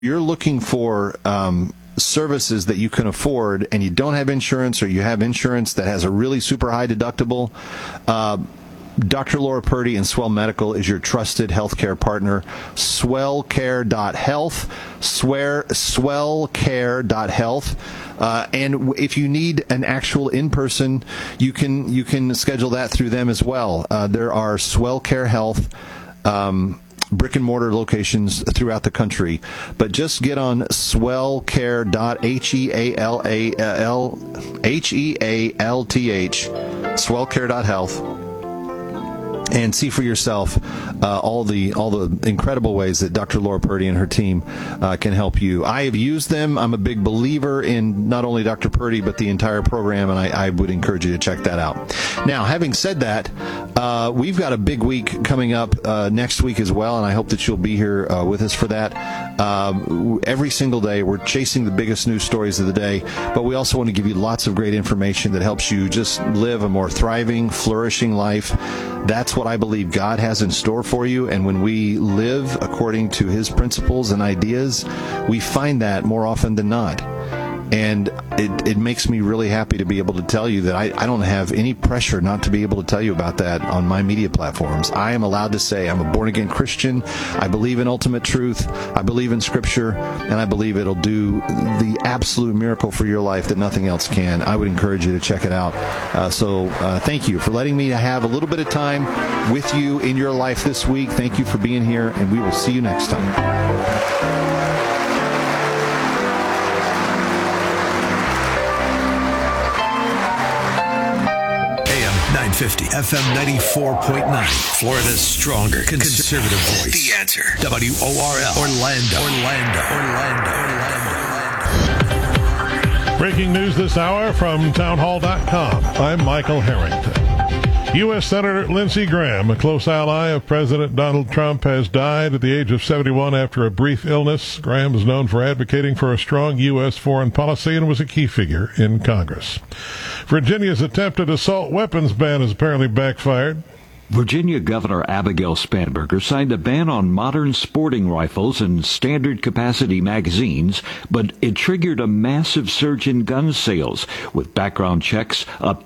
You're looking for services that you can afford and you don't have insurance, or you have insurance that has a really super high deductible, Dr. Laura Purdy and Swell Medical is your trusted healthcare partner. Swellcare.health, swellcare.health. And if you need an actual in-person, you can schedule that through them as well. There are Swellcare Health brick and mortar locations throughout the country, but just get on swellcare.health, swellcare.health, and see for yourself all the incredible ways that Dr. Laura Purdy and her team can help you. I have used them. I'm a big believer in not only Dr. Purdy, but the entire program, and I would encourage you to check that out. Now, having said that, we've got a big week coming up next week as well, and I hope that you'll be here with us for that. Every single day, we're chasing the biggest news stories of the day, but we also want to give you lots of great information that helps you just live a more thriving, flourishing life. That's what I believe God has in store for you, and when we live according to His principles and ideas, we find that more often than not. And it makes me really happy to be able to tell you that I don't have any pressure not to be able to tell you about that on my media platforms. I am allowed to say I'm a born-again Christian. I believe in ultimate truth. I believe in Scripture. And I believe it'll do the absolute miracle for your life that nothing else can. I would encourage you to check it out. So thank you for letting me have a little bit of time with you in your life this week. Thank you for being here, and we will see you next time. 950, FM 94.9, Florida's stronger conservative voice. The Answer. WORL, Orlando. Breaking news this hour from townhall.com. I'm Michael Harrington. U.S. Senator Lindsey Graham, a close ally of President Donald Trump, has died at the age of 71 after a brief illness. Graham is known for advocating for a strong U.S. foreign policy and was a key figure in Congress. Virginia's attempted assault weapons ban has apparently backfired. Virginia Governor Abigail Spanberger signed a ban on modern sporting rifles and standard capacity magazines, but it triggered a massive surge in gun sales, with background checks up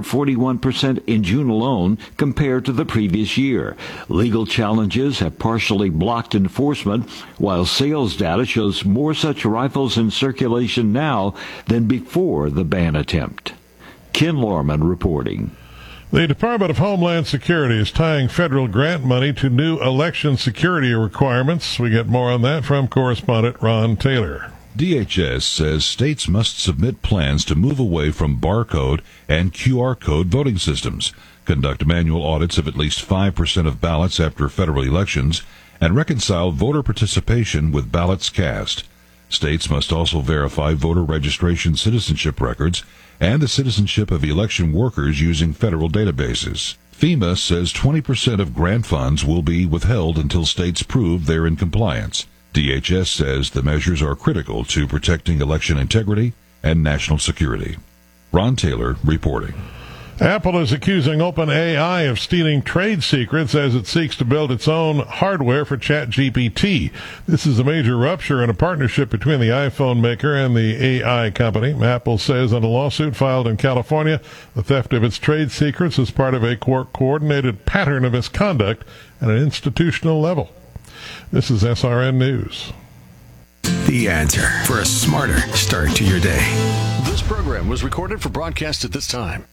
241% in June alone compared to the previous year. Legal challenges have partially blocked enforcement, while sales data shows more such rifles in circulation now than before the ban attempt. Ken Lorman reporting. The Department of Homeland Security is tying federal grant money to new election security requirements. We get more on that from correspondent Ron Taylor. DHS says states must submit plans to move away from barcode and QR code voting systems, conduct manual audits of at least 5% of ballots after federal elections, and reconcile voter participation with ballots cast. States must also verify voter registration citizenship records and the citizenship of election workers using federal databases. FEMA says 20% of grant funds will be withheld until states prove they're in compliance. DHS says the measures are critical to protecting election integrity and national security. Ron Taylor reporting. Apple is accusing OpenAI of stealing trade secrets as it seeks to build its own hardware for ChatGPT. This is a major rupture in a partnership between the iPhone maker and the AI company. Apple says in a lawsuit filed in California, the theft of its trade secrets is part of a coordinated pattern of misconduct at an institutional level. This is SRN News. The Answer for a smarter start to your day. This program was recorded for broadcast at this time.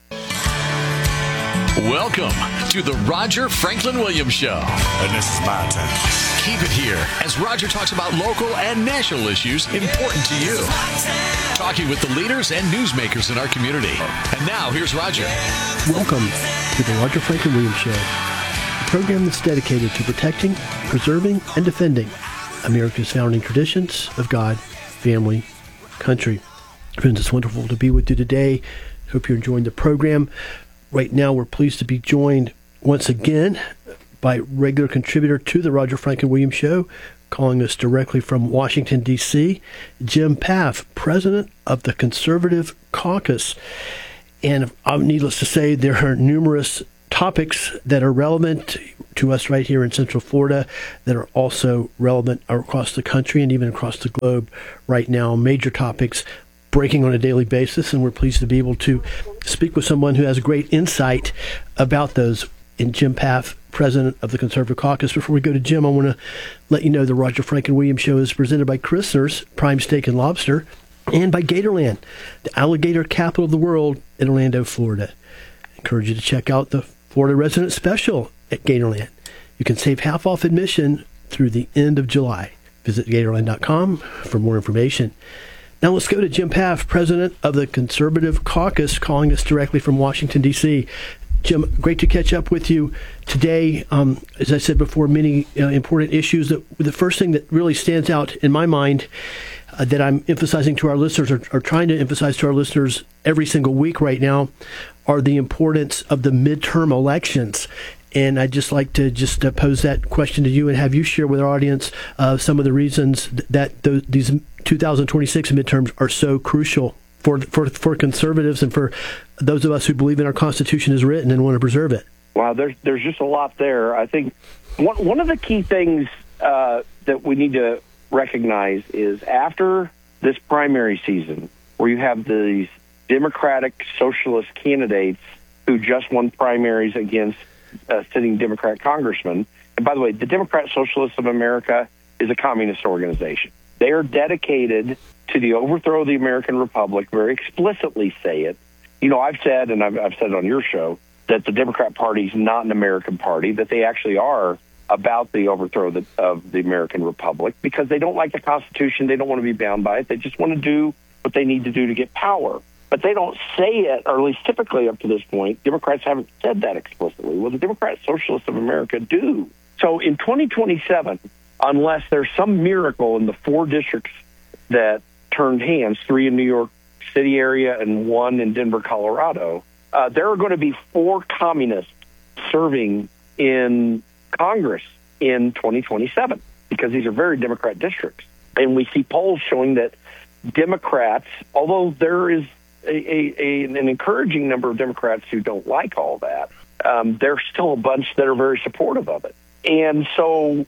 Welcome to the Roger Franklin Williams Show. And this is my turn. Keep it here as Roger talks about local and national issues important to you. Talking with the leaders and newsmakers in our community. And now, here's Roger. Welcome to the Roger Franklin Williams Show, a program that's dedicated to protecting, preserving, and defending America's founding traditions of God, family, country. Friends, it's wonderful to be with you today. Hope you're enjoying the program. Right now, we're pleased to be joined once again by regular contributor to the Roger Franklin Williams Show, calling us directly from Washington, D.C., Jim Paff, president of the Conservative Caucus. And needless to say, there are numerous topics that are relevant to us right here in Central Florida that are also relevant across the country and even across the globe right now. Major topics breaking on a daily basis, and we're pleased to be able to speak with someone who has great insight about those. In Jim Paff, president of the Conservative Caucus. Before we go to Jim, I want to let you know the Roger Franklin Williams Show is presented by Christner's Prime Steak and Lobster and by Gatorland, the alligator capital of the world in Orlando, Florida. I encourage you to check out the Florida Resident Special at Gatorland. You can save half off admission through the end of July. Visit Gatorland.com for more information. Now let's go to Jim Paff, president of the Conservative Caucus, calling us directly from Washington, D.C. Jim, great to catch up with you today. As I said before, many important issues. The first thing that really stands out in my mind that I'm emphasizing to our listeners, or trying to emphasize to our listeners every single week right now, are the importance of the midterm elections. And I'd just like to pose that question to you and have you share with our audience some of the reasons that these 2026 midterms are so crucial for conservatives and for those of us who believe in our Constitution as written and want to preserve it. Wow, there's just a lot there. I think one of the key things that we need to recognize is after this primary season, where you have these Democratic socialist candidates who just won primaries against sitting Democrat congressmen. And by the way, the Democrat Socialists of America is a communist organization. They are dedicated to the overthrow of the American Republic, very explicitly say it. You know, I've said, and I've said it on your show, that the Democrat Party is not an American party, that they actually are about the overthrow of the American Republic because they don't like the Constitution. They don't want to be bound by it. They just want to do what they need to do to get power. But they don't say it, or at least typically up to this point, Democrats haven't said that explicitly. Well, the Democrat Socialists of America do. So in 2027, unless there's some miracle in the 4 districts that turned hands, 3 in New York City area and 1 in Denver, Colorado, there are going to be 4 communists serving in Congress in 2027 because these are very Democrat districts. And we see polls showing that Democrats, although there is an encouraging number of Democrats who don't like all that, there's still a bunch that are very supportive of it. And so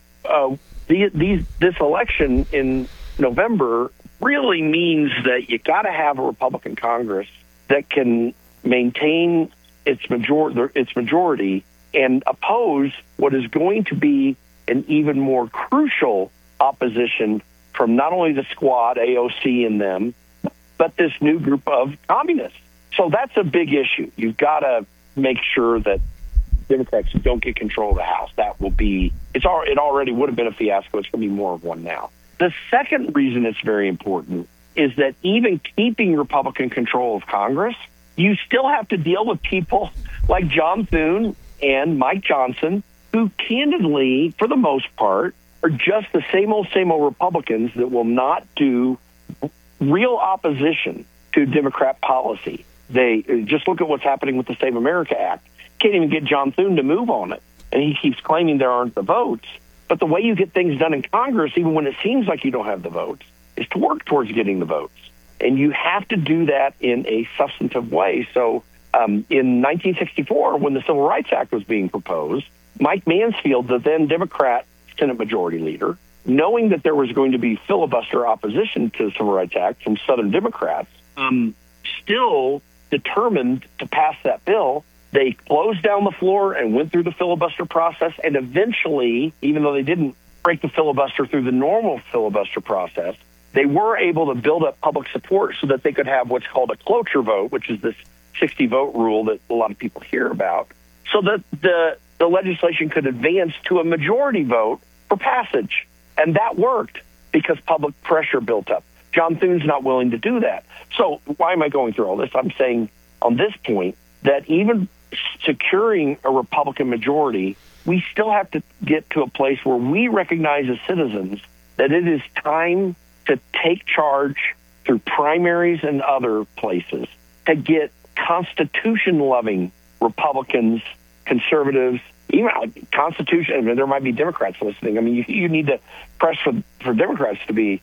this election in November really means that you got to have a Republican Congress that can maintain its majority and oppose what is going to be an even more crucial opposition from not only the Squad, AOC and them, but this new group of communists. So that's a big issue. You've got to make sure that Democrats don't get control of the House. That will be, it already would have been a fiasco. It's going to be more of one now. The second reason it's very important is that even keeping Republican control of Congress, you still have to deal with people like John Thune and Mike Johnson, who candidly, for the most part, are just the same old Republicans that will not do real opposition to Democrat policy. They just look at what's happening with the Save America Act. Can't even get John Thune to move on it. And he keeps claiming there aren't the votes. But the way you get things done in Congress, even when it seems like you don't have the votes, is to work towards getting the votes. And you have to do that in a substantive way. So in 1964, when the Civil Rights Act was being proposed, Mike Mansfield, the then Democrat Senate Majority Leader, knowing that there was going to be filibuster opposition to the Civil Rights Act from Southern Democrats, still determined to pass that bill. They closed down the floor and went through the filibuster process, and eventually, even though they didn't break the filibuster through the normal filibuster process, they were able to build up public support so that they could have what's called a cloture vote, which is this 60-vote rule that a lot of people hear about, so that the legislation could advance to a majority vote for passage. And that worked because public pressure built up. John Thune's not willing to do that. So why am I going through all this? I'm saying on this point that even securing a Republican majority, we still have to get to a place where we recognize as citizens that it is time to take charge through primaries and other places to get Constitution-loving Republicans, conservatives, even Constitution. I mean, there might be Democrats listening. I mean, you need to press for Democrats to be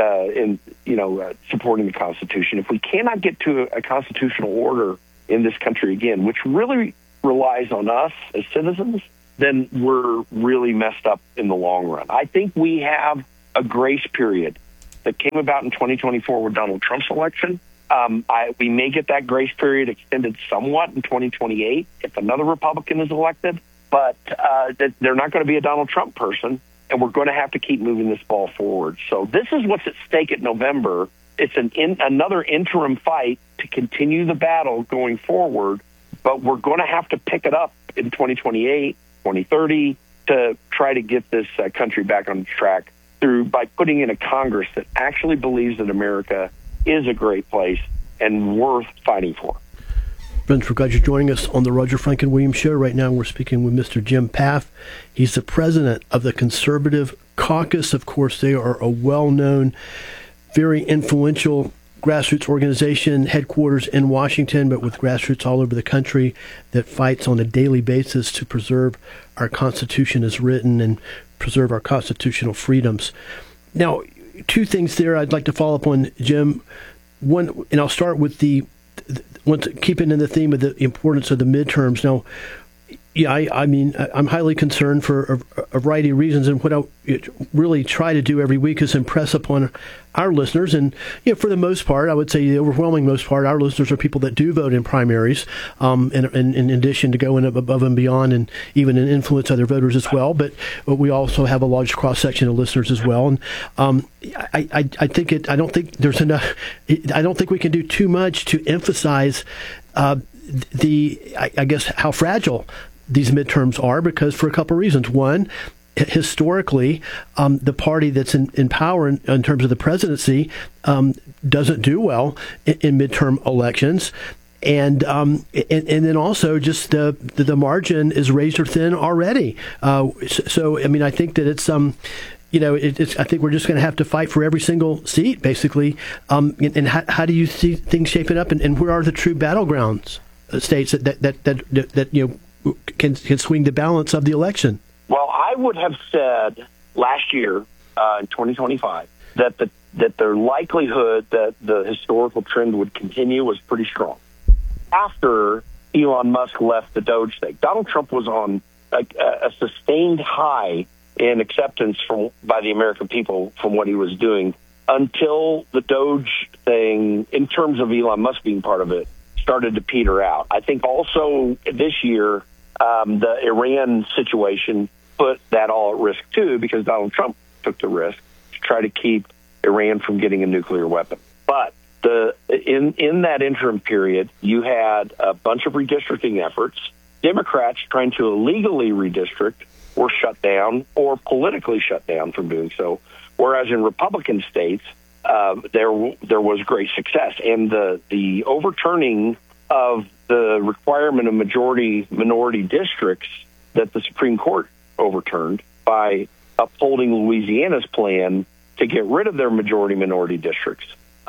supporting the Constitution. If we cannot get to a constitutional order in this country again, which really relies on us as citizens, then we're really messed up in the long run. I think we have a grace period that came about in 2024 with Donald Trump's election. We may get that grace period extended somewhat in 2028 if another Republican is elected, but they're not going to be a Donald Trump person, and we're going to have to keep moving this ball forward. So this is what's at stake at November. It's another interim fight to continue the battle going forward, but we're going to have to pick it up in 2028, 2030 to try to get this country back on track by putting in a Congress that actually believes that America is a great place and worth fighting for. Friends, we're glad you're joining us on the Roger Franklin Williams Show. Right now we're speaking with Mr. Jim Paff. He's the president of the Conservative Caucus. Of course, they are a well-known, very influential grassroots organization, headquarters in Washington, but with grassroots all over the country that fights on a daily basis to preserve our Constitution as written and preserve our constitutional freedoms. Now, two things there I'd like to follow up on, Jim. One, and I'll start with keeping in the theme of the importance of the midterms. Now, yeah, I mean, I'm highly concerned for a variety of reasons, and what I really try to do every week is impress upon our listeners, and for the most part, I would say the overwhelming most part, our listeners are people that do vote in primaries, and in addition to going above and beyond, and even influence other voters as well. But we also have a large cross section of listeners as well, and I don't think there's enough. I don't think we can do too much to emphasize I guess how fragile these midterms are, because for a couple of reasons. One, historically, the party that's in power in terms of the presidency doesn't do well in midterm elections. And then also just the margin is razor thin already. So I mean, I think that it's I think we're just going to have to fight for every single seat, basically. And how do you see things shaping up? And where are the true battlegrounds states that can swing the balance of the election? Well, I would have said last year in 2025 that the likelihood that the historical trend would continue was pretty strong. After Elon Musk left the Doge thing, Donald Trump was on a sustained high in acceptance by the American people from what he was doing until the Doge thing, in terms of Elon Musk being part of it, started to peter out. I think also this year, the Iran situation put that all at risk too, because Donald Trump took the risk to try to keep Iran from getting a nuclear weapon. But in that interim period, you had a bunch of redistricting efforts. Democrats trying to illegally redistrict were shut down or politically shut down from doing so, whereas in Republican states, there was great success. And the overturning of the requirement of majority-minority districts that the Supreme Court overturned by upholding Louisiana's plan to get rid of their majority-minority districts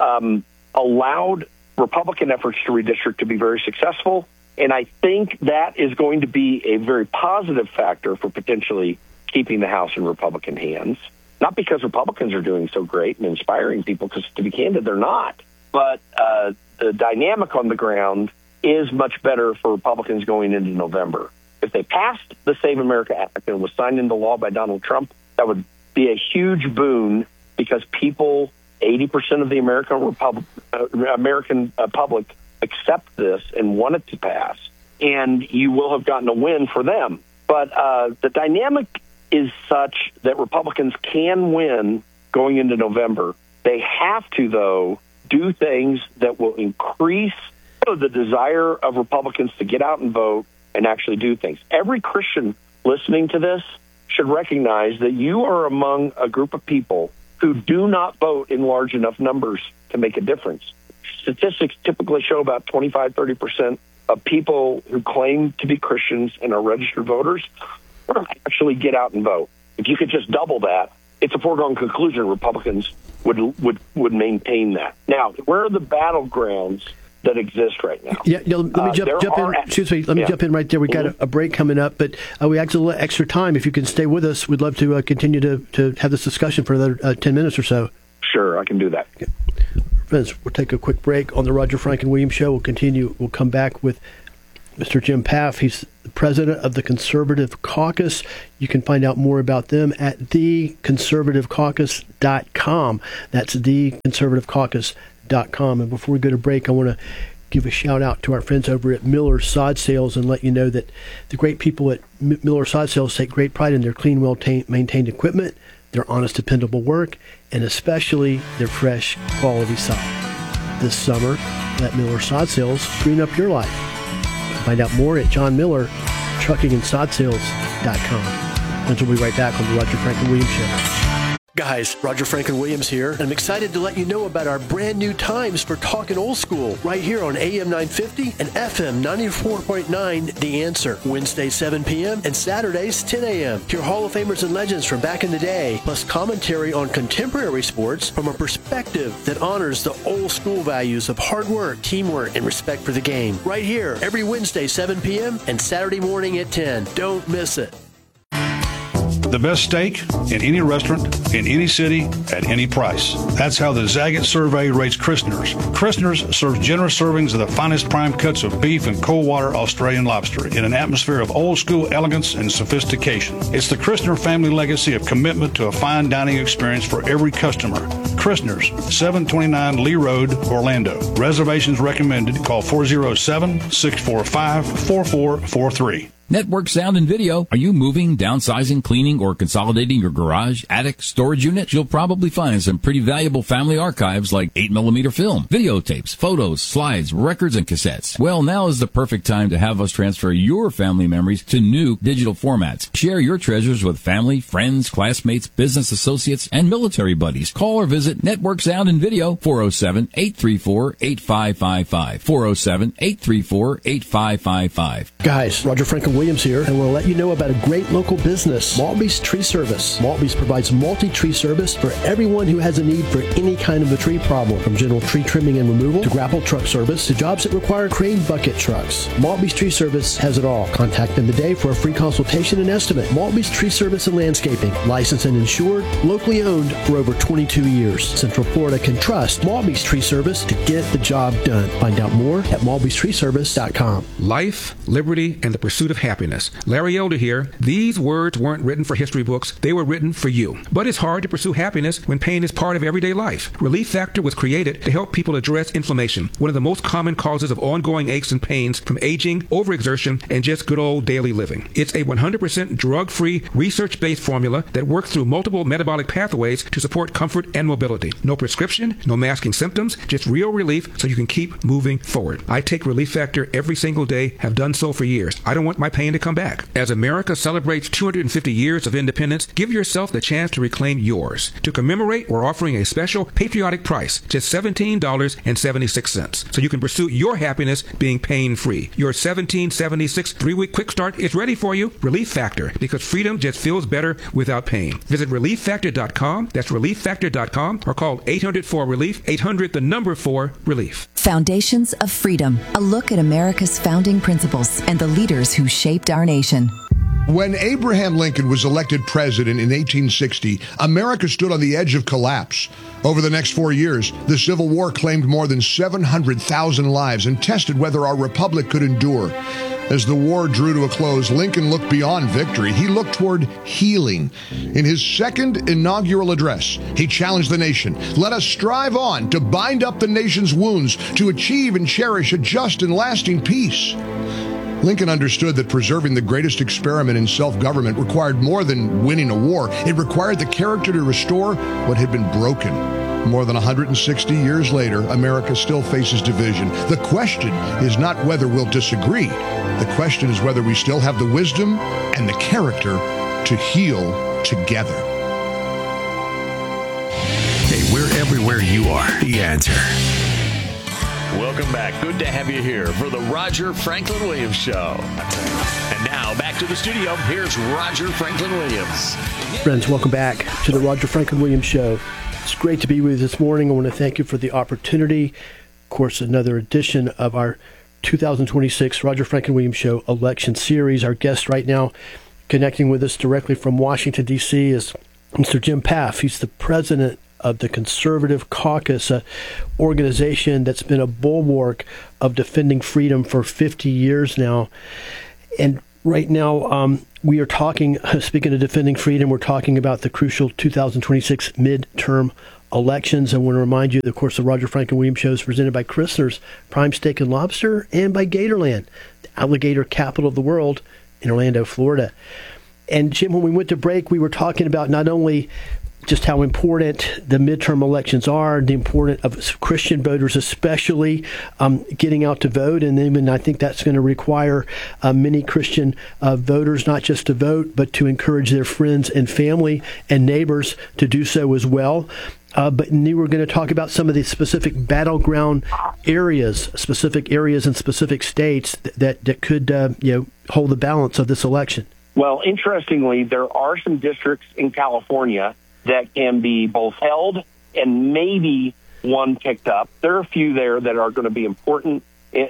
allowed Republican efforts to redistrict to be very successful. And I think that is going to be a very positive factor for potentially keeping the House in Republican hands. Not because Republicans are doing so great and inspiring people, because to be candid, they're not. But the dynamic on the ground is much better for Republicans going into November. If they passed the Save America Act and was signed into law by Donald Trump, that would be a huge boon, because people, 80% of the American public accept this and want it to pass, and you will have gotten a win for them. But the dynamic is such that Republicans can win going into November. They have to, though, do things that will increase the desire of Republicans to get out and vote and actually do things. Every Christian listening to this should recognize that you are among a group of people who do not vote in large enough numbers to make a difference. Statistics typically show about 25-30% of people who claim to be Christians and are registered voters actually get out and vote. If you could just double that, it's a foregone conclusion Republicans would maintain that. Now, where are the battlegrounds that exist right now? Yeah, let me jump in. Excuse me. Let me jump in right there. We got a break coming up, but we actually a little extra time. If you can stay with us, we'd love to continue to have this discussion for another 10 minutes or so. Sure, I can do that. Okay. Friends, we'll take a quick break on the Roger Franklin Williams Show. We'll continue. We'll come back with Mr. Jim Paff. He's the president of the Conservative Caucus. You can find out more about them at theconservativecaucus.com. That's theconservativecaucus.com. And before we go to break, I want to give a shout out to our friends over at Miller Sod Sales and let you know that the great people at Miller Sod Sales take great pride in their clean, well-maintained equipment, their honest, dependable work, and especially their fresh, quality sod. This summer, let Miller Sod Sales green up your life. Find out more at johnmiller.truckingandsodsales.com. And we'll be right back on the Roger Franklin Williams Show. Guys, Roger Franklin Williams here, and I'm excited to let you know about our brand new times for Talkin' Old School right here on AM 950 and FM 94.9 The Answer. Wednesdays 7 p.m. and Saturdays 10 a.m. Hear Hall of Famers and legends from back in the day, plus commentary on contemporary sports from a perspective that honors the old school values of hard work, teamwork, and respect for the game. Right here, every Wednesday 7 p.m. and Saturday morning at 10. Don't miss it. The best steak in any restaurant, in any city, at any price. That's how the Zagat survey rates Christner's. Christner's serves generous servings of the finest prime cuts of beef and cold water Australian lobster in an atmosphere of old school elegance and sophistication. It's the Christner family legacy of commitment to a fine dining experience for every customer. Christner's, 729 Lee Road, Orlando. Reservations recommended. Call 407-645-4443. Network Sound and Video. Are you moving, downsizing, cleaning, or consolidating your garage, attic, storage unit? You'll probably find some pretty valuable family archives like 8mm film, videotapes, photos, slides, records, and cassettes. Well, now is the perfect time to have us transfer your family memories to new digital formats. Share your treasures with family, friends, classmates, business associates, and military buddies. Call or visit Network Sound and Video, 407-834-8555. 407-834-8555. Guys, Roger Franklin Williams here, and we'll let you know about a great local business, Maltby's Tree Service. Maltby's provides multi-tree service for everyone who has a need for any kind of a tree problem, from general tree trimming and removal to grapple truck service to jobs that require crane bucket trucks. Maltby's Tree Service has it all. Contact them today for a free consultation and estimate. Maltby's Tree Service and Landscaping, licensed and insured, locally owned for over 22 years. Central Florida can trust Maltby's Tree Service to get the job done. Find out more at malbystreeservice.com. Life, liberty, and the pursuit of happiness. Larry Elder here. These words weren't written for history books. They were written for you. But it's hard to pursue happiness when pain is part of everyday life. Relief Factor was created to help people address inflammation, one of the most common causes of ongoing aches and pains from aging, overexertion, and just good old daily living. It's a 100% drug-free, research-based formula that works through multiple metabolic pathways to support comfort and mobility. No prescription, no masking symptoms, just real relief so you can keep moving forward. I take Relief Factor every single day, have done so for years. I don't want my pain to come back. As America celebrates 250 years of independence, give yourself the chance to reclaim yours. To commemorate, we're offering a special patriotic price, just $17.76, so you can pursue your happiness being pain-free. Your $17.76 3-week quick start is ready for you. Relief Factor, because freedom just feels better without pain. Visit ReliefFactor.com. That's ReliefFactor.com, or call 800-4-RELIEF, 800-4-RELIEF. Foundations of Freedom, a look at America's founding principles and the leaders who shaped our nation. When Abraham Lincoln was elected president in 1860, America stood on the edge of collapse. Over the next 4 years, the Civil War claimed more than 700,000 lives and tested whether our republic could endure. As the war drew to a close, Lincoln looked beyond victory. He looked toward healing. In his second inaugural address, he challenged the nation. Let us strive on to bind up the nation's wounds, to achieve and cherish a just and lasting peace. Lincoln understood that preserving the greatest experiment in self-government required more than winning a war. It required the character to restore what had been broken. More than 160 years later, America still faces division. The question is not whether we'll disagree. The question is whether we still have the wisdom and the character to heal together. Hey, we're everywhere you are. The Answer. Welcome back. Good to have you here for the Roger Franklin Williams Show. And now back to the studio. Here's Roger Franklin Williams. Friends, welcome back to the Roger Franklin Williams Show. It's great to be with you this morning. I want to thank you for the opportunity. Of course, another edition of our 2026 Roger Franklin Williams Show election series. Our guest right now connecting with us directly from Washington, D.C. is Mr. Jim Paff. He's the president of the Conservative Caucus, an organization that's been a bulwark of defending freedom for 50 years now. And right now, we are talking, speaking of defending freedom, we're talking about the crucial 2026 midterm elections. I want to remind you, of course, the Roger Franklin Williams Show is presented by Chrysler's Prime Steak and Lobster and by Gatorland, the alligator capital of the world in Orlando, Florida. And Jim, when we went to break, we were talking about not only just how important the midterm elections are, the importance of Christian voters especially getting out to vote, and even I think that's going to require many Christian voters not just to vote, but to encourage their friends and family and neighbors to do so as well. But we were going to talk about some of the specific battleground areas, specific areas in specific states that could hold the balance of this election. Well, interestingly, there are some districts in California that can be both held and maybe one picked up. There are a few there that are going to be important,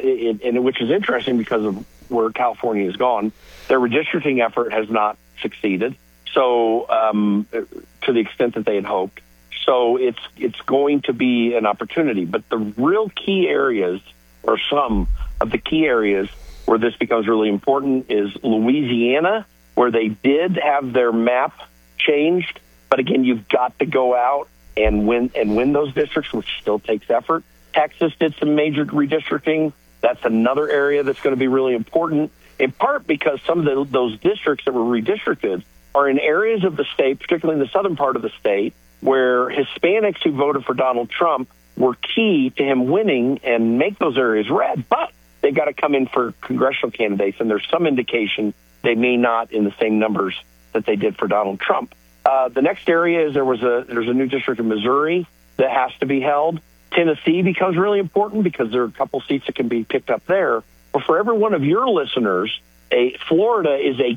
and which is interesting because of where California has gone. Their redistricting effort has not succeeded, so to the extent that they had hoped. So it's going to be an opportunity. But the real key areas, or some of the key areas where this becomes really important, is Louisiana, where they did have their map changed. But again, you've got to go out and win those districts, which still takes effort. Texas did some major redistricting. That's another area that's going to be really important, in part because some of those districts that were redistricted are in areas of the state, particularly in the southern part of the state, where Hispanics who voted for Donald Trump were key to him winning and make those areas red. But they've got to come in for congressional candidates, and there's some indication they may not in the same numbers that they did for Donald Trump. The next area is there's a new district in Missouri that has to be held. Tennessee becomes really important because there are a couple seats that can be picked up there. But for every one of your listeners, Florida is a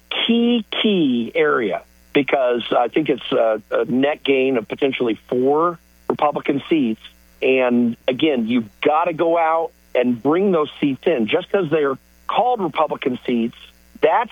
key area because I think it's a net gain of potentially 4 Republican seats. And again, you've got to go out and bring those seats in. Just because they are called Republican seats, that's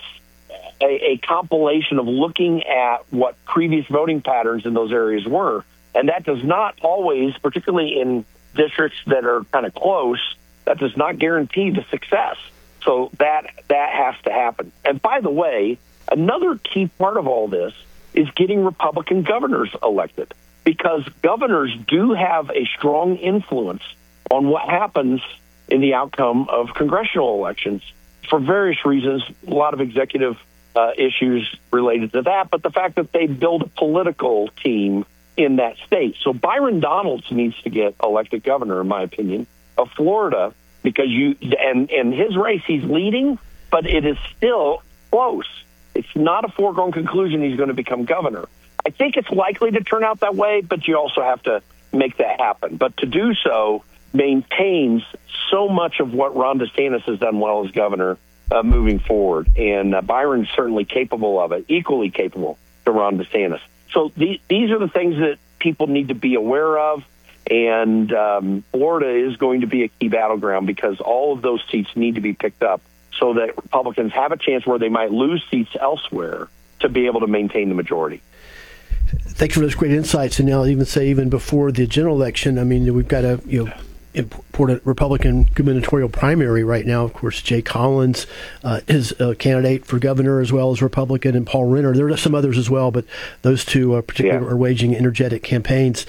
a compilation of looking at what previous voting patterns in those areas were. And that does not always, particularly in districts that are kind of close, that does not guarantee the success. So that has to happen. And by the way, another key part of all this is getting Republican governors elected, because governors do have a strong influence on what happens in the outcome of congressional elections for various reasons, a lot of executive issues related to that, but the fact that they build a political team in that state. So Byron Donalds needs to get elected governor, in my opinion, of Florida, because and his race, he's leading, but it is still close. It's not a foregone conclusion he's going to become governor. I think it's likely to turn out that way, but you also have to make that happen. But to do so maintains so much of what Ron DeSantis has done well as governor moving forward. And Byron's certainly capable of it, equally capable to Ron DeSantis. So these are the things that people need to be aware of. And Florida is going to be a key battleground because all of those seats need to be picked up so that Republicans have a chance where they might lose seats elsewhere to be able to maintain the majority. Thank you for those great insights. And now even before the general election, I mean, we've got a important Republican gubernatorial primary right now. Of course, Jay Collins is a candidate for governor as well as Republican, and Paul Renner. There are some others as well, but those two particularly are waging energetic campaigns.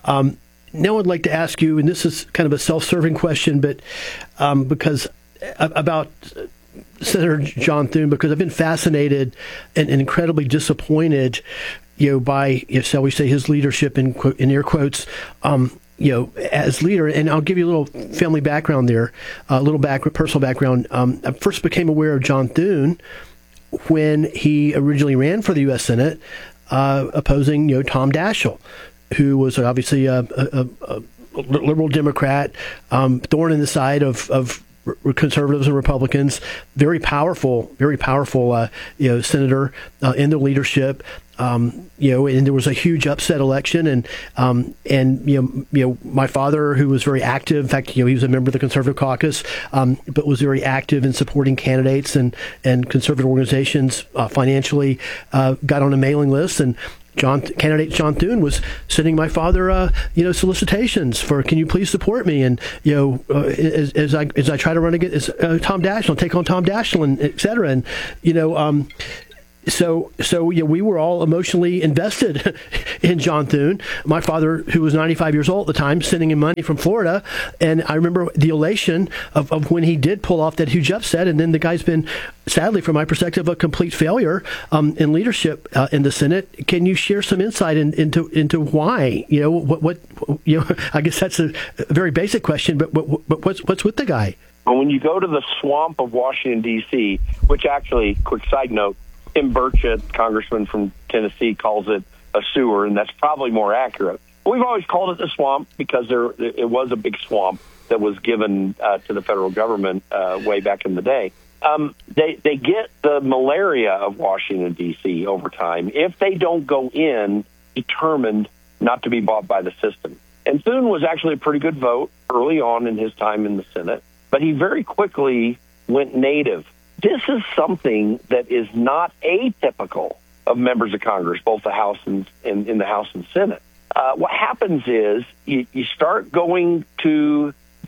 Now I'd like to ask you, and this is kind of a self-serving question, but because about Senator John Thune, because I've been fascinated and incredibly disappointed, by, shall we say, his leadership in air quotes, as leader. And I'll give you a little family background there, a little personal background. I first became aware of John Thune when he originally ran for the U.S. Senate, opposing Tom Daschle, who was obviously a liberal Democrat, thorn in the side of conservatives and Republicans. Very powerful senator in the leadership. And there was a huge upset election, and my father, who was very active, in fact, he was a member of the Conservative Caucus, but was very active in supporting candidates and conservative organizations financially, got on a mailing list, and Candidate John Thune was sending my father, solicitations for, can you please support me? And, as I try to run against Tom Daschle, take on Tom Daschle, and et cetera. And, So we were all emotionally invested in John Thune. My father, who was 95 years old at the time, sending him money from Florida. And I remember the elation of when he did pull off that huge upset. And then the guy's been, sadly, from my perspective, a complete failure in leadership in the Senate. Can you share some insight into why? I guess that's a very basic question, but what's with the guy? Well, when you go to the swamp of Washington, D.C., which actually, quick side note, Tim Burchett, congressman from Tennessee, calls it a sewer, and that's probably more accurate. We've always called it the swamp because it was a big swamp that was given to the federal government way back in the day. They get the malaria of Washington, D.C. over time if they don't go in determined not to be bought by the system. And Thune was actually a pretty good vote early on in his time in the Senate, but he very quickly went native. This is something that is not atypical of members of Congress, both the House and in the House and Senate. What happens is you start going to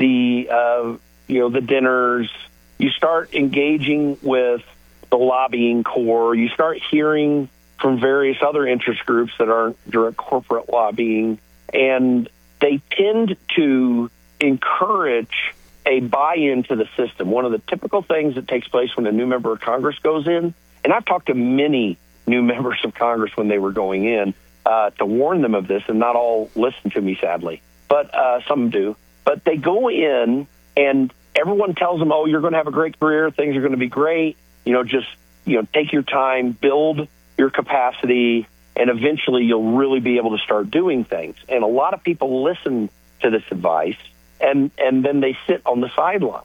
the dinners, you start engaging with the lobbying corps, you start hearing from various other interest groups that aren't direct corporate lobbying, and they tend to encourage a buy-in to the system. One of the typical things that takes place when a new member of Congress goes in, and I've talked to many new members of Congress when they were going in to warn them of this, and not all listen to me, sadly, but some do. But they go in, and everyone tells them, oh, you're going to have a great career, things are going to be great, just take your time, build your capacity, and eventually you'll really be able to start doing things. And a lot of people listen to this advice, and then they sit on the sidelines.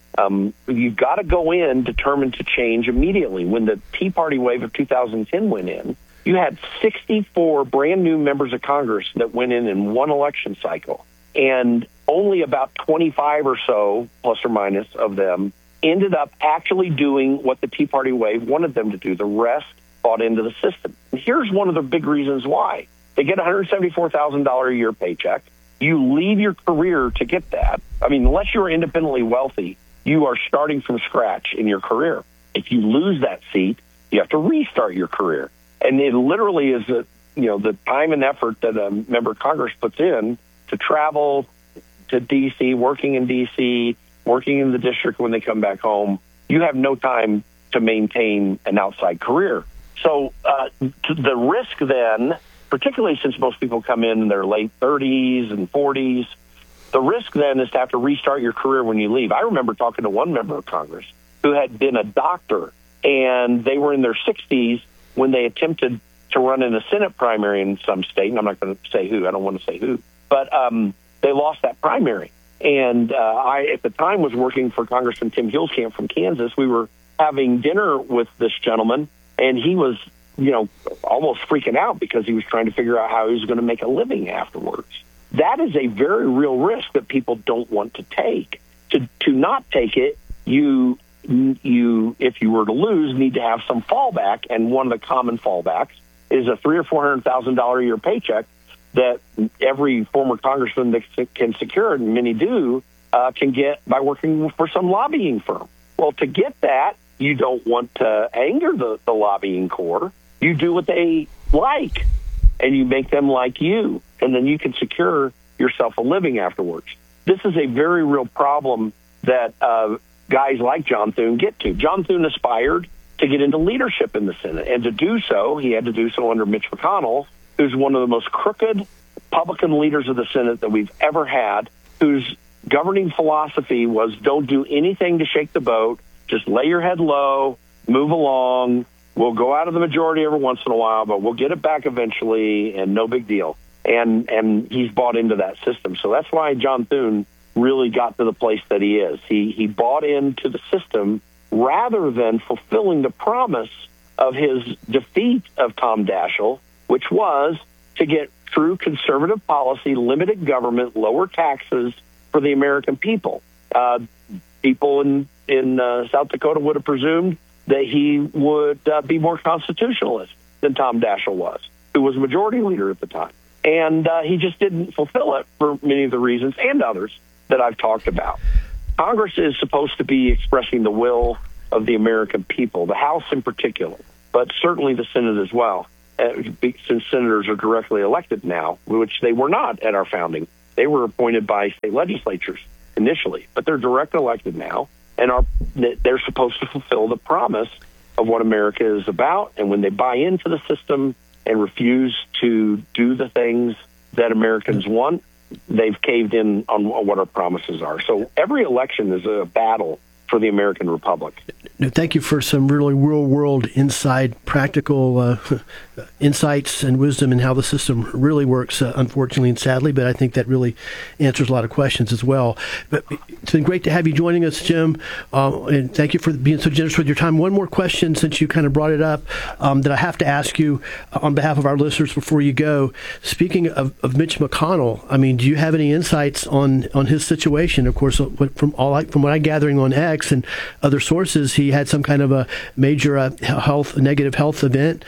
You've got to go in determined to change immediately. When the Tea Party wave of 2010 went in, you had 64 brand new members of Congress that went in one election cycle, and only about 25 or so, plus or minus, of them ended up actually doing what the Tea Party wave wanted them to do. The rest bought into the system. And here's one of the big reasons why. They get a $174,000 a year paycheck. You leave your career to get that. I mean, unless you're independently wealthy, you are starting from scratch in your career. If you lose that seat, you have to restart your career. And it literally is the time and effort that a member of Congress puts in to travel to D.C., working in D.C., working in the district when they come back home. You have no time to maintain an outside career. So the risk then, particularly since most people come in their late 30s and 40s, the risk then is to have to restart your career when you leave. I remember talking to one member of Congress who had been a doctor, and they were in their 60s when they attempted to run in a Senate primary in some state, and I'm not going to say who, I don't want to say who, but they lost that primary. And I, at the time, was working for Congressman Tim Huelskamp from Kansas. We were having dinner with this gentleman, and he was, almost freaking out because he was trying to figure out how he was going to make a living afterwards. That is a very real risk that people don't want to take. To not take it, you, if you were to lose, need to have some fallback, and one of the common fallbacks is a $300,000 or $400,000 a year paycheck that every former congressman that can secure, and many do, can get by working for some lobbying firm. Well, to get that, you don't want to anger the lobbying corps. You do what they like, and you make them like you, and then you can secure yourself a living afterwards. This is a very real problem that guys like John Thune get to. John Thune aspired to get into leadership in the Senate, and to do so, he had to do so under Mitch McConnell, who's one of the most crooked Republican leaders of the Senate that we've ever had, whose governing philosophy was don't do anything to shake the boat, just lay your head low, move along. We'll go out of the majority every once in a while, but we'll get it back eventually, and no big deal. And he's bought into that system. So that's why John Thune really got to the place that he is. He bought into the system rather than fulfilling the promise of his defeat of Tom Daschle, which was to get true conservative policy, limited government, lower taxes for the American people. People in South Dakota would have presumed that he would be more constitutionalist than Tom Daschle was. who was majority leader at the time. And he just didn't fulfill it for many of the reasons and others that I've talked about. Congress is supposed to be expressing the will of the American people, the House in particular, but certainly the Senate as well, since senators are directly elected now, which they were not at our founding. They were appointed by state legislatures initially, but they're direct elected now, and they're supposed to fulfill the promise of what America is about. And when they buy into the system and refuse to do the things that Americans want, they've caved in on what our promises are. So every election is a battle for the American Republic. Thank you for some really real-world inside practical insights and wisdom in how the system really works, unfortunately and sadly, but I think that really answers a lot of questions as well. But it's been great to have you joining us, Jim, and thank you for being so generous with your time. One more question, since you kind of brought it up, that I have to ask you on behalf of our listeners before you go. Speaking of Mitch McConnell, I mean, do you have any insights on his situation? Of course, from what I'm gathering on X and other sources, he had some kind of a major negative health event,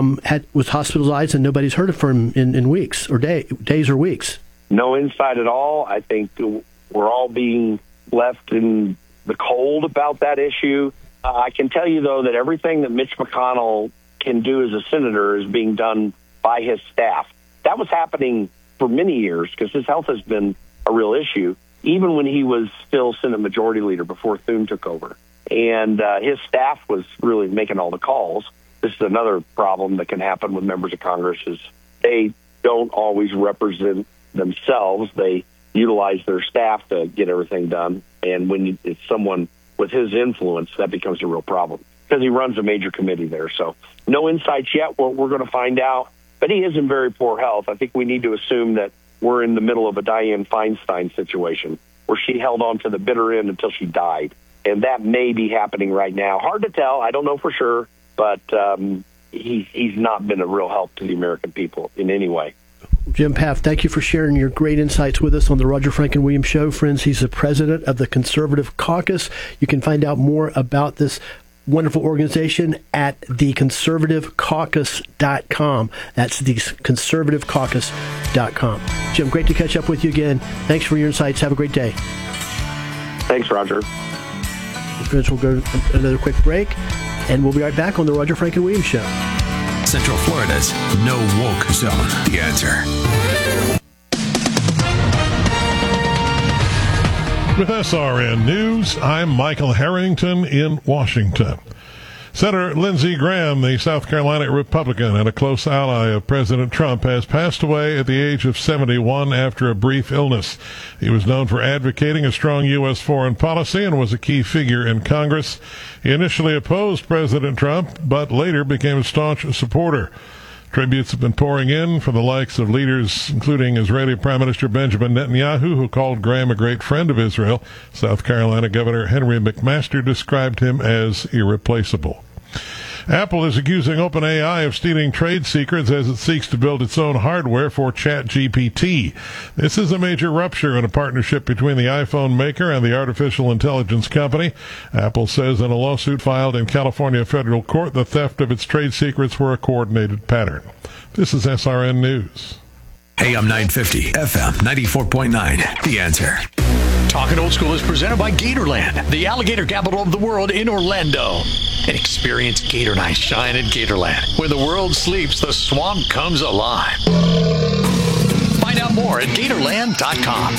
was hospitalized, and nobody's heard from him in weeks or days or weeks. No insight at all. I think we're all being left in the cold about that issue. I can tell you, though, that everything that Mitch McConnell can do as a senator is being done by his staff. That was happening for many years because his health has been a real issue, even when he was still Senate Majority Leader before Thune took over. And his staff was really making all the calls. This is another problem that can happen with members of Congress is they don't always represent themselves. They utilize their staff to get everything done. And when it's someone with his influence, that becomes a real problem because he runs a major committee there. So no insights yet. We're going to find out. But he is in very poor health. I think we need to assume that we're in the middle of a Dianne Feinstein situation where she held on to the bitter end until she died. And that may be happening right now. Hard to tell. I don't know for sure. But he's not been a real help to the American people in any way. Jim Paff, thank you for sharing your great insights with us on the Roger Franklin Williams Show. Friends, he's the president of the Conservative Caucus. You can find out more about this wonderful organization at theconservativecaucus.com. That's theconservativecaucus.com. Jim, great to catch up with you again. Thanks for your insights. Have a great day. Thanks, Roger. Friends, we'll go to another quick break, and we'll be right back on the Roger Franklin Williams Show. Central Florida's no woke zone. The Answer. With SRN News, I'm Michael Harrington in Washington. Senator Lindsey Graham, the South Carolina Republican and a close ally of President Trump, has passed away at the age of 71 after a brief illness. He was known for advocating a strong U.S. foreign policy and was a key figure in Congress. He initially opposed President Trump, but later became a staunch supporter. Tributes have been pouring in from the likes of leaders including Israeli Prime Minister Benjamin Netanyahu, who called Graham a great friend of Israel. South Carolina Governor Henry McMaster described him as irreplaceable. Apple is accusing OpenAI of stealing trade secrets as it seeks to build its own hardware for ChatGPT. This is a major rupture in a partnership between the iPhone maker and the artificial intelligence company. Apple says in a lawsuit filed in California federal court, the theft of its trade secrets were a coordinated pattern. This is SRN News. AM 950, FM 94.9. The Answer. Talking Old School is presented by Gatorland, the alligator capital of the world in Orlando. And experience Gator Night shine at Gatorland. When the world sleeps, the swamp comes alive. Find out more at Gatorland.com.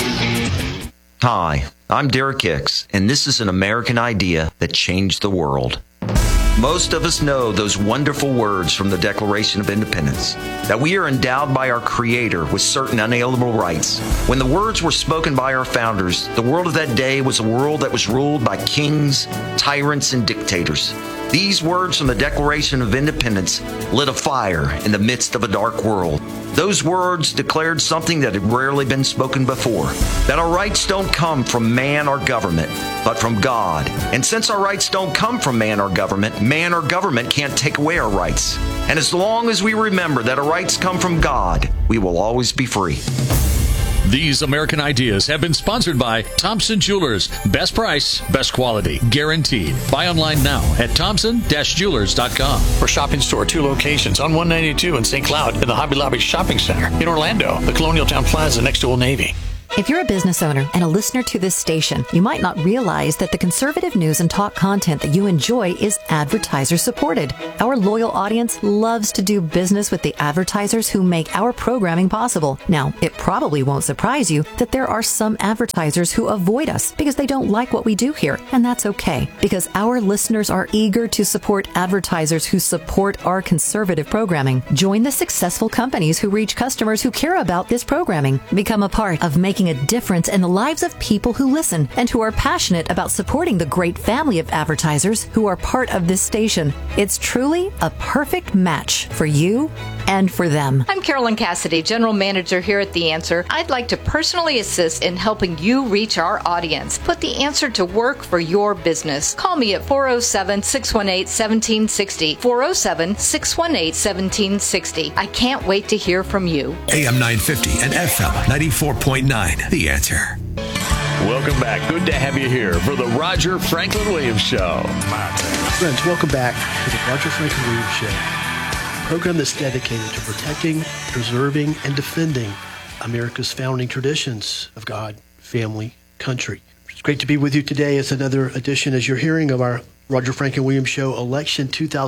Hi, I'm Derek Hicks, and this is an American idea that changed the world. Most of us know those wonderful words from the Declaration of Independence, that we are endowed by our Creator with certain unalienable rights. When the words were spoken by our founders, the world of that day was a world that was ruled by kings, tyrants, and dictators. These words from the Declaration of Independence lit a fire in the midst of a dark world. Those words declared something that had rarely been spoken before, that our rights don't come from man or government, but from God. And since our rights don't come from man or government can't take away our rights. And as long as we remember that our rights come from God, we will always be free. These American Ideas have been sponsored by Thompson Jewelers. Best price, best quality, guaranteed. Buy online now at thompson-jewelers.com. For shopping store, 2 locations on 192 in St. Cloud and the Hobby Lobby Shopping Center in Orlando, the Colonial Town Plaza next to Old Navy. If you're a business owner and a listener to this station, you might not realize that the conservative news and talk content that you enjoy is advertiser supported. Our loyal audience loves to do business with the advertisers who make our programming possible. Now, it probably won't surprise you that there are some advertisers who avoid us because they don't like what we do here, and that's okay, because our listeners are eager to support advertisers who support our conservative programming. Join the successful companies who reach customers who care about this programming. Become a part of making a difference in the lives of people who listen and who are passionate about supporting the great family of advertisers who are part of this station. It's truly a perfect match for you and for them. I'm Carolyn Cassidy, General Manager here at The Answer. I'd like to personally assist in helping you reach our audience. Put The Answer to work for your business. Call me at 407-618-1760. 407-618-1760. I can't wait to hear from you. AM 950 and FM 94.9. The Answer. Welcome back. Good to have you here for the Roger Franklin Williams Show. Friends, welcome back to the Roger Franklin Williams Show, a program that's dedicated to protecting, preserving, and defending America's founding traditions of God, family, country. It's great to be with you today. It's another edition, as you're hearing, of our Roger Franklin Williams Show Election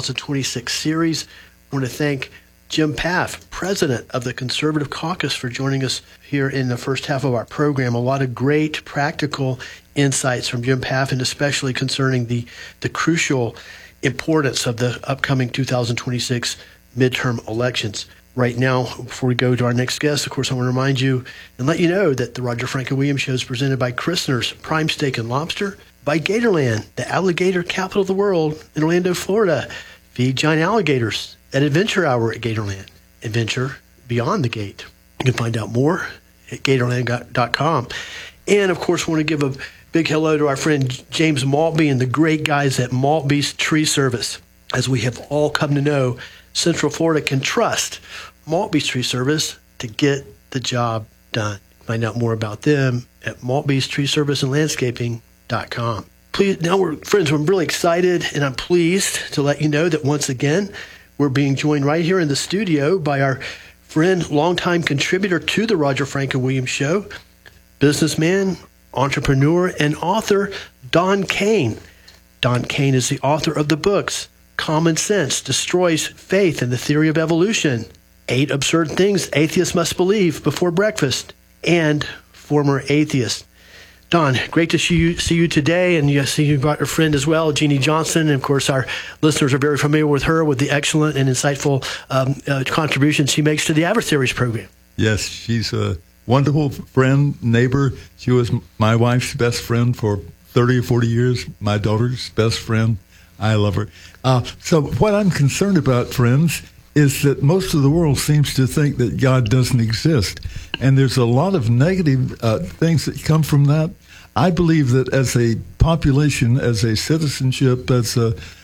2026 series. I want to thank Jim Paff, president of the Conservative Caucus, for joining us here in the first half of our program. A lot of great practical insights from Jim Paff, and especially concerning the crucial importance of the upcoming 2026 midterm elections. Right now, before we go to our next guest, of course, I want to remind you and let you know that the Roger Franklin Williams Show is presented by Christner's Prime Steak and Lobster, by Gatorland, the alligator capital of the world in Orlando, Florida. Feed giant alligators at Adventure Hour at Gatorland. Adventure beyond the gate. You can find out more at Gatorland.com. And, of course, want to give a big hello to our friend James Maltby and the great guys at Maltby's Tree Service. As we have all come to know, Central Florida can trust Maltby's Tree Service to get the job done. Find out more about them at Maltby's Tree Service and Landscaping.com. Please, now we're really excited, and I'm pleased to let you know that once again, we're being joined right here in the studio by our friend, longtime contributor to the Roger Franklin Williams Show, businessman, entrepreneur, and author, Don Kane. Don Kane is the author of the books Common Sense Destroys Faith and the Theory of Evolution, 8 Absurd Things Atheists Must Believe Before Breakfast, and Former Atheist. Don, great to see you today, and you see you brought your friend as well, Jeannie Johnson, and of course our listeners are very familiar with her, with the excellent and insightful contributions she makes to the Adversaries program. Yes, she's a wonderful friend, neighbor. She was my wife's best friend for 30 or 40 years, my daughter's best friend. I love her. So what I'm concerned about, friends, is that most of the world seems to think that God doesn't exist, and there's a lot of negative things that come from that. I believe that as a population, as a citizenship, as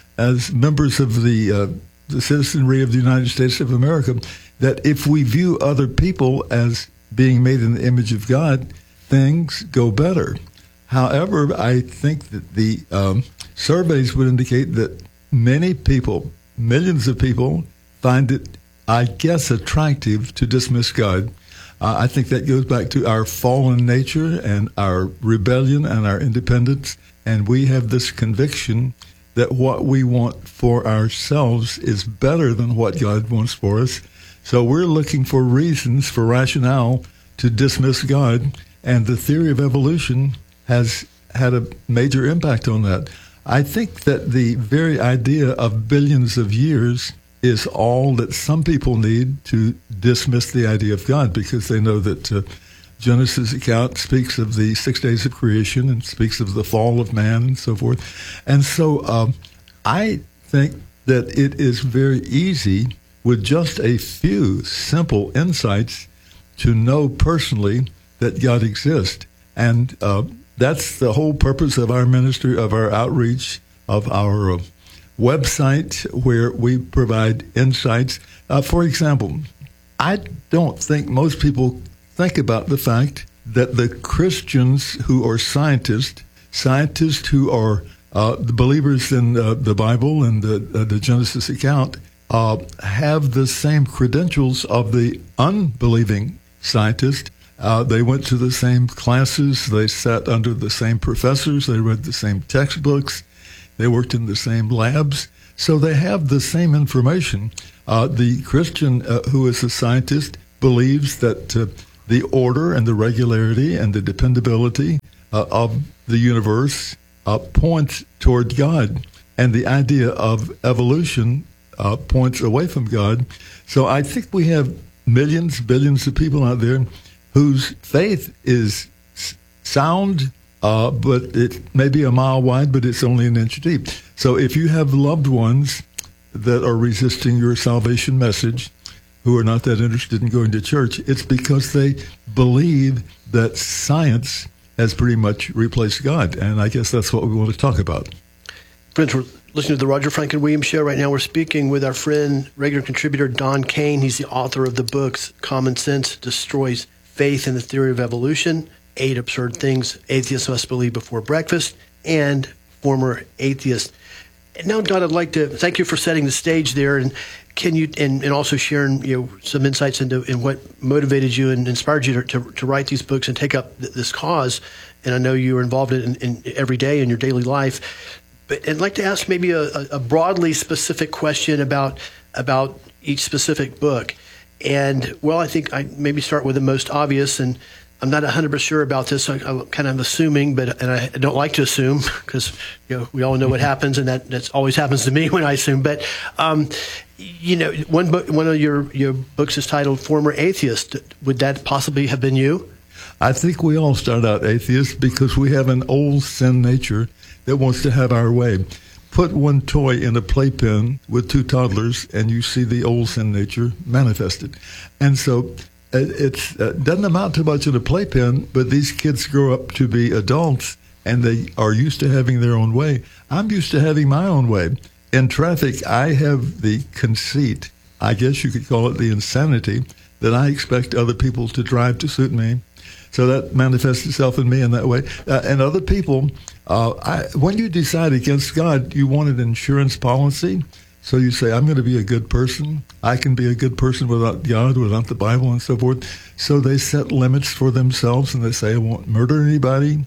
members of the citizenry of the United States of America, that if we view other people as being made in the image of God, things go better. However, I think that the surveys would indicate that many people, millions of people, find it, I guess, attractive to dismiss God. I think that goes back to our fallen nature and our rebellion and our independence. And we have this conviction that what we want for ourselves is better than what God wants for us. So we're looking for reasons, for rationale, to dismiss God. And the theory of evolution has had a major impact on that. I think that the very idea of billions of years is all that some people need to dismiss the idea of God, because they know that Genesis account speaks of the 6 days of creation and speaks of the fall of man and so forth. And so I think that it is very easy with just a few simple insights to know personally that God exists. And that's the whole purpose of our ministry, of our outreach, of our website, where we provide insights. For example, I don't think most people think about the fact that the Christians who are scientists who are the believers in the Bible and the Genesis account, have the same credentials of the unbelieving scientist. They went to the same classes. They sat under the same professors. They read the same textbooks. They worked in the same labs. So they have the same information. The Christian who is a scientist believes that the order and the regularity and the dependability of the universe points toward God. And the idea of evolution points away from God. So I think we have millions, billions of people out there whose faith is sound, but it may be a mile wide, but it's only an inch deep. So if you have loved ones that are resisting your salvation message, who are not that interested in going to church, it's because they believe that science has pretty much replaced God. And I guess that's what we want to talk about. Friends, we're listening to the Roger Franklin Williams Show. Right now we're speaking with our friend, regular contributor Don Kane. He's the author of the books Common Sense Destroys Faith and the Theory of Evolution, 8 Absurd Things Atheists Must Believe Before Breakfast, and Former Atheist. And now, Don, I'd like to thank you for setting the stage there, and can you and also sharing some insights into what motivated you and inspired you to write these books and take up this cause. And I know you are involved in every day in your daily life. But I'd like to ask maybe a broadly specific question about each specific book. And, well, I think I maybe start with the most obvious, and I'm not 100% sure about this. So I'm kind of assuming, and I don't like to assume because we all know what happens, and that always happens to me when I assume. But one of your books is titled "Former Atheist." Would that possibly have been you? I think we all start out atheists because we have an old sin nature that wants to have our way. Put one toy in a playpen with 2 toddlers, and you see the old sin nature manifested. And so it doesn't amount to much in a playpen, but these kids grow up to be adults, and they are used to having their own way. I'm used to having my own way. In traffic, I have the conceit, I guess you could call it the insanity, that I expect other people to drive to suit me. So that manifests itself in me in that way. And other people, when you decide against God, you want an insurance policy. So you say, I'm going to be a good person. I can be a good person without God, without the Bible, and so forth. So they set limits for themselves, and they say, I won't murder anybody.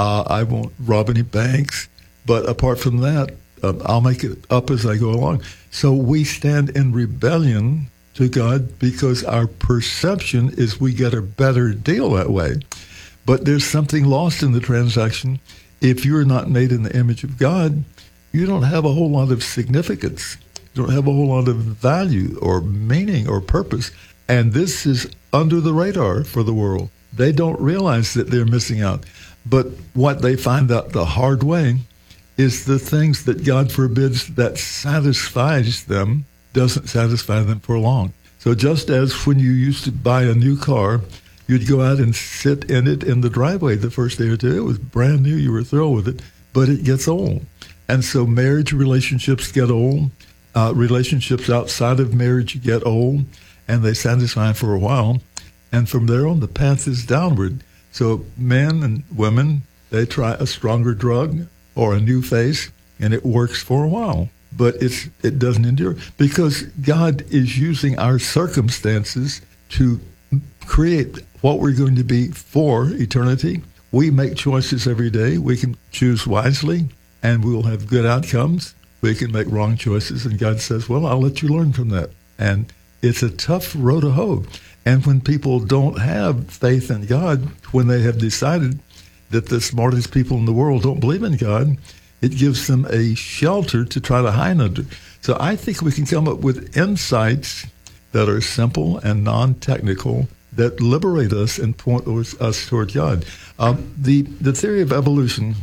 I won't rob any banks. But apart from that, I'll make it up as I go along. So we stand in rebellion to God because our perception is we get a better deal that way. But there's something lost in the transaction. If you're not made in the image of God, you don't have a whole lot of significance. You don't have a whole lot of value or meaning or purpose. And this is under the radar for the world. They don't realize that they're missing out. But what they find out the hard way is the things that God forbids that satisfies them doesn't satisfy them for long. So just as when you used to buy a new car, you'd go out and sit in it in the driveway the first day or two. It was brand new. You were thrilled with it, but it gets old. And so marriage relationships get old. Relationships outside of marriage get old, and they satisfy for a while. And from there on, the path is downward. So men and women, they try a stronger drug or a new face, and it works for a while. But it doesn't endure because God is using our circumstances to create what we're going to be for eternity. We make choices every day. We can choose wisely, and we will have good outcomes. We can make wrong choices, and God says, well, I'll let you learn from that. And it's a tough road to hoe. And when people don't have faith in God, when they have decided that the smartest people in the world don't believe in God, it gives them a shelter to try to hide under. So I think we can come up with insights that are simple and non-technical that liberate us and point us toward God. The theory of evolution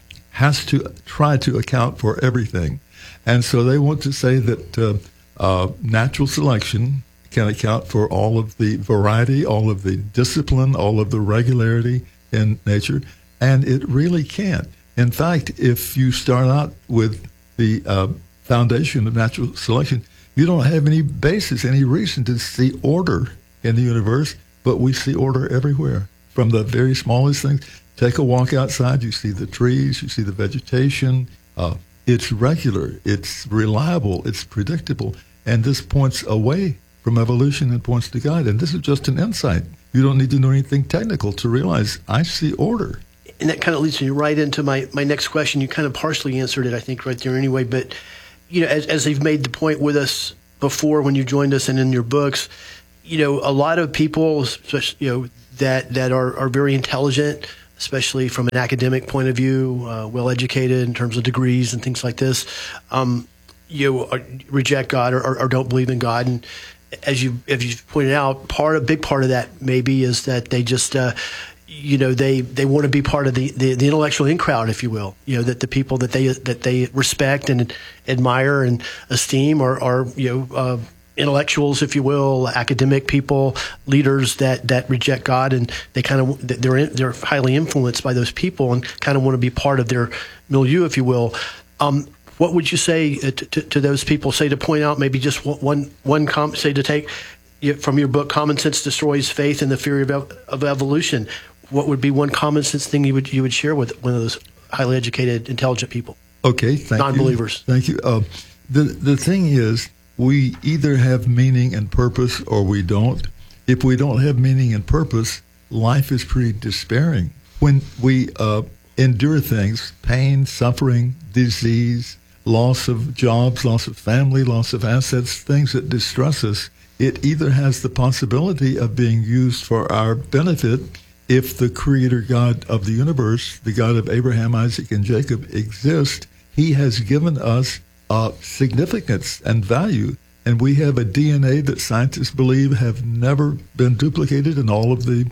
has to try to account for everything. And so they want to say that natural selection can account for all of the variety, all of the discipline, all of the regularity in nature, and it really can't. In fact, if you start out with the foundation of natural selection, you don't have any basis, any reason to see order in the universe but we see order everywhere, from the very smallest things. Take a walk outside, you see the trees, you see the vegetation. It's regular, it's reliable, it's predictable, and this points away from evolution and points to God. And this is just an insight. You don't need to know anything technical to realize I see order. And that kind of leads me right into my next question. You kind of partially answered it, I think, right there anyway. But, as they've made the point with us before when you joined us and in your books, a lot of people, especially, that are very intelligent, especially from an academic point of view, well-educated in terms of degrees and things like this, reject God or don't believe in God. And as you pointed out, a big part of that maybe is that they just, they want to be part of the intellectual in crowd, if you will. That the people that they respect and admire and esteem are intellectuals, if you will, academic people, leaders that reject God, and they're highly influenced by those people and kind of want to be part of their milieu, if you will. What would you say to those people? Say to point out maybe just one say to take from your book, "Common Sense Destroys Faith and the Theory of Evolution." What would be one common sense thing you would share with one of those highly educated, intelligent people? Okay, thank non-believers. You. Thank you. The thing is, we either have meaning and purpose or we don't. If we don't have meaning and purpose, life is pretty despairing. When we endure things, pain, suffering, disease, loss of jobs, loss of family, loss of assets, things that distress us, it either has the possibility of being used for our benefit if the Creator God of the universe, the God of Abraham, Isaac, and Jacob exists. He has given us significance and value, and we have a DNA that scientists believe have never been duplicated in all of the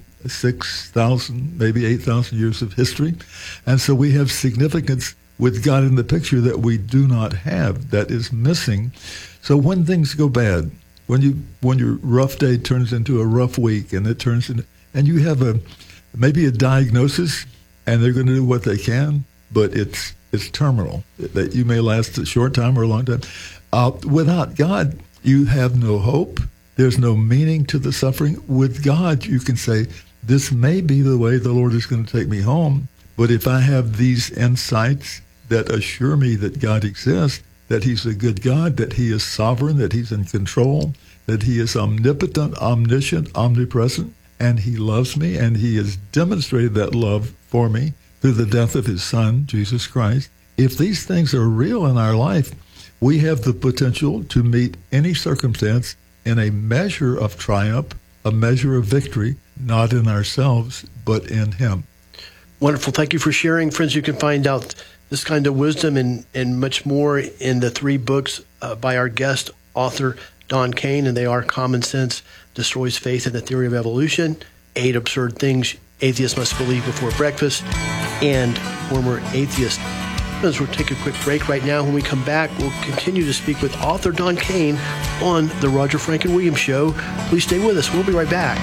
6,000, maybe 8,000 years of history. And so we have significance with God in the picture that we do not have, that is missing. So when things go bad, when your rough day turns into a rough week, and it turns into, and you have maybe a diagnosis, and they're going to do what they can, but it's terminal, that you may last a short time or a long time. Without God, you have no hope. There's no meaning to the suffering. With God, you can say, this may be the way the Lord is going to take me home, but if I have these insights that assure me that God exists, that He's a good God, that He is sovereign, that He's in control, that He is omnipotent, omniscient, omnipresent, and He loves me, and He has demonstrated that love for me through the death of His Son, Jesus Christ. If these things are real in our life, we have the potential to meet any circumstance in a measure of triumph, a measure of victory, not in ourselves, but in Him. Wonderful. Thank you for sharing. Friends, you can find out this kind of wisdom and much more in the 3 books by our guest author, Don Kane, and they are Common Sense Destroys Faith and the Theory of Evolution, 8 Absurd Things Atheists Must Believe Before Breakfast, and Former Atheist. We'll take a quick break right now. When we come back, we'll continue to speak with author Don Kane on The Roger Franklin Williams Show. Please stay with us. We'll be right back.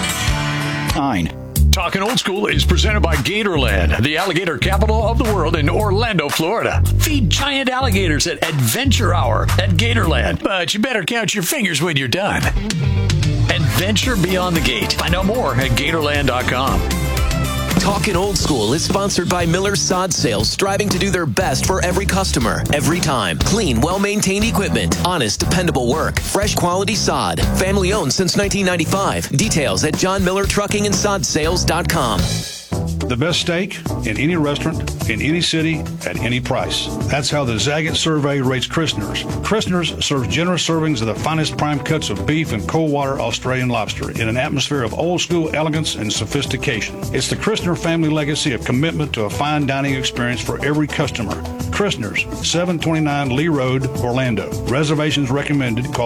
9. Talking Old School is presented by Gatorland, the alligator capital of the world in Orlando, Florida. Feed giant alligators at Adventure Hour at Gatorland, but you better count your fingers when you're done. Adventure Beyond the Gate. Find out more at Gatorland.com. Talkin' Old School is sponsored by Miller Sod Sales, striving to do their best for every customer, every time. Clean, well-maintained equipment, honest, dependable work, fresh quality sod. Family owned since 1995. Details at johnmillertruckingandsodSales.com. The best steak in any restaurant, in any city, at any price. That's how the Zagat survey rates Christner's. Christner's serves generous servings of the finest prime cuts of beef and cold water Australian lobster in an atmosphere of old school elegance and sophistication. It's the Christner family legacy of commitment to a fine dining experience for every customer. Christner's, 729 Lee Road, Orlando. Reservations recommended. Call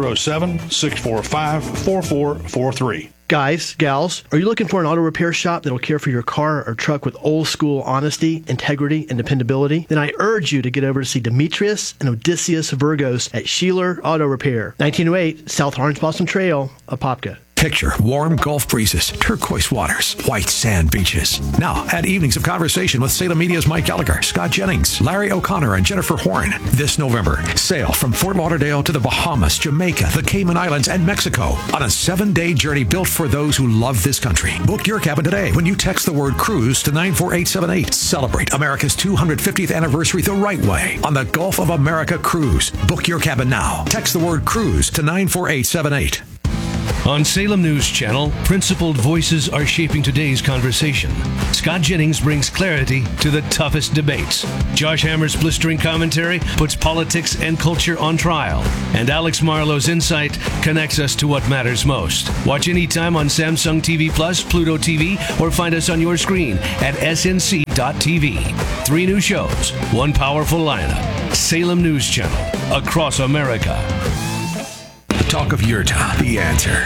407-645-4443. Guys, gals, are you looking for an auto repair shop that'll care for your car or truck with old school honesty, integrity, and dependability? Then I urge you to get over to see Demetrius and Odysseus Virgos at Sheeler Auto Repair, 1908 South Orange Blossom Trail, Apopka. Picture warm Gulf breezes, turquoise waters, white sand beaches. Now, add evenings of conversation with Salem Media's Mike Gallagher, Scott Jennings, Larry O'Connor, and Jennifer Horn. This November, sail from Fort Lauderdale to the Bahamas, Jamaica, the Cayman Islands, and Mexico on a 7-day journey built for those who love this country. Book your cabin today when you text the word cruise to 94878. Celebrate America's 250th anniversary the right way on the Gulf of America Cruise. Book your cabin now. Text the word cruise to 94878. On Salem News Channel, principled voices are shaping today's conversation. Scott Jennings brings clarity to the toughest debates. Josh Hammer's blistering commentary puts politics and culture on trial. And Alex Marlowe's insight connects us to what matters most. Watch anytime on Samsung TV Plus, Pluto TV, or find us on your screen at snc.tv. 3 new shows, 1 powerful lineup. Salem News Channel, across America. Talk of your town. The Answer.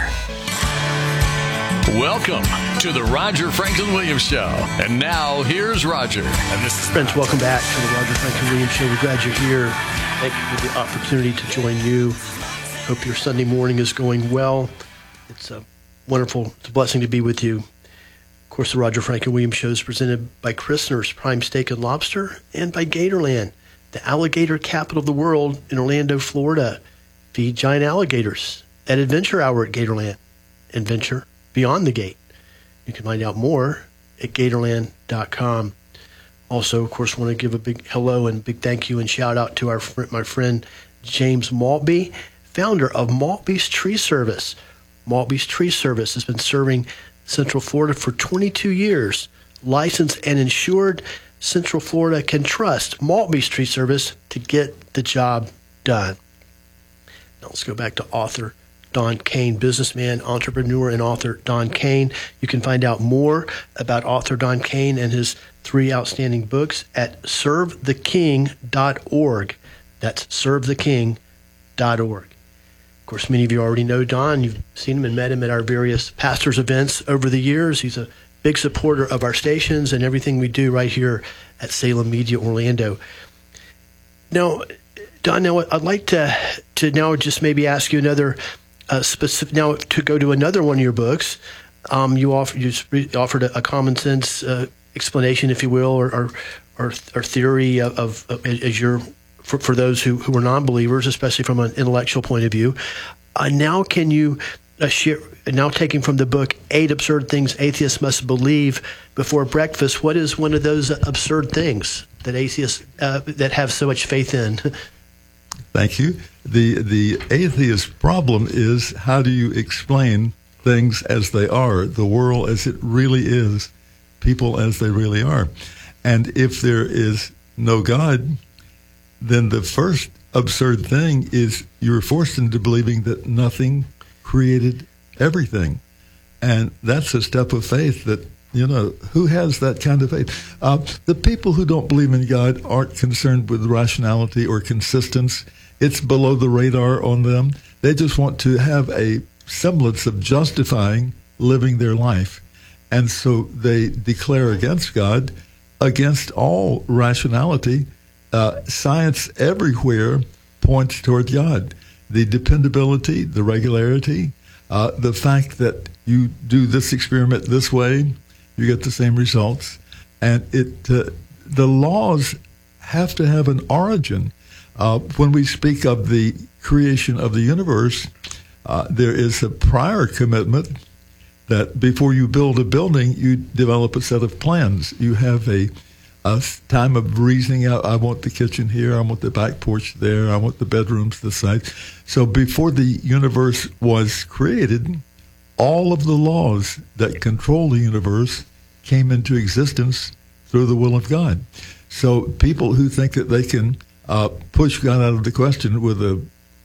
Welcome to the Roger Franklin Williams Show. And now, here's Roger. And this is friends, welcome back to the Roger Franklin Williams Show. We're glad you're here. Thank you for the opportunity to join you. Hope your Sunday morning is going well. It's a blessing to be with you. Of course, the Roger Franklin Williams Show is presented by Christner's Prime Steak and Lobster and by Gatorland, the alligator capital of the world in Orlando, Florida. Feed giant alligators at Adventure Hour at Gatorland. Adventure beyond the gate. You can find out more at Gatorland.com. Also, of course, want to give a big hello and big thank you and shout out to my friend James Maltby, founder of Maltby's Tree Service. Maltby's Tree Service has been serving Central Florida for 22 years. Licensed and insured, Central Florida can trust Maltby's Tree Service to get the job done. Now let's go back to author Don Kane, businessman, entrepreneur, and author Don Kane. You can find out more about author Don Kane and his 3 outstanding books at servetheking.org. That's servetheking.org. Of course, many of you already know Don. You've seen him and met him at our various pastors' events over the years. He's a big supporter of our stations and everything we do right here at Salem Media Orlando. Now, Don, now I'd like to now just maybe ask you another specific. Now to go to another one of your books, you offered a common sense explanation, if you will, or theory of as your for those who are non-believers, especially from an intellectual point of view. Now can you share? Now taking from the book 8 Absurd Things Atheists Must Believe Before Breakfast, what is one of those absurd things that atheists that have so much faith in? Thank you. The atheist problem is, how do you explain things as they are, the world as it really is, people as they really are? And if there is no God, then the first absurd thing is you're forced into believing that nothing created everything. And that's a step of faith that, who has that kind of faith? The people who don't believe in God aren't concerned with rationality or consistence. It's below the radar on them. They just want to have a semblance of justifying living their life. And so they declare against God, against all rationality. Science everywhere points toward God. The dependability, the regularity, the fact that you do this experiment this way, you get the same results. And the laws have to have an origin. When we speak of the creation of the universe, there is a prior commitment that before you build a building, you develop a set of plans. You have a time of reasoning out, I want the kitchen here, I want the back porch there, I want the bedrooms this side. So before the universe was created, all of the laws that control the universe came into existence through the will of God. So people who think that they can push God out of the question with a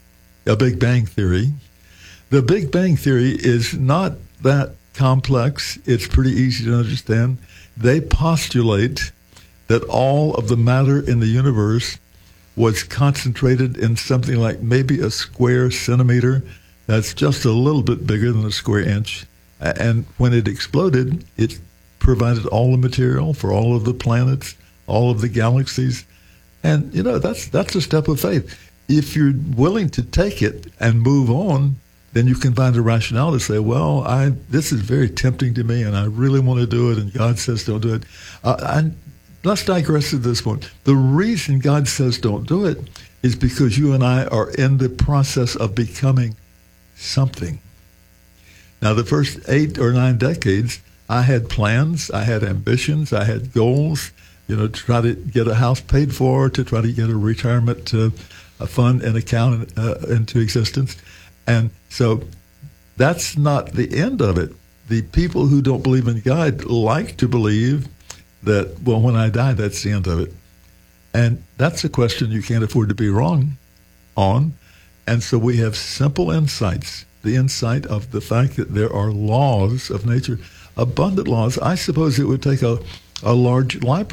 Big Bang Theory. The Big Bang Theory is not that complex. It's pretty easy to understand. They postulate that all of the matter in the universe was concentrated in something like maybe a square centimeter. That's just a little bit bigger than a square inch. And when it exploded, it provided all the material for all of the planets, all of the galaxies. And, that's a step of faith. If you're willing to take it and move on, then you can find a rationale to say, well, this is very tempting to me, and I really want to do it, and God says don't do it. And let's digress at this point. The reason God says don't do it is because you and I are in the process of becoming something. Now, the first 8 or 9 decades, I had plans, I had ambitions, I had goals, to try to get a house paid for, to try to get a retirement fund and account into existence. And so that's not the end of it. The people who don't believe in God like to believe that, well, when I die, that's the end of it. And that's a question you can't afford to be wrong on. And so we have simple insights, the insight of the fact that there are laws of nature, abundant laws. I suppose it would take a large library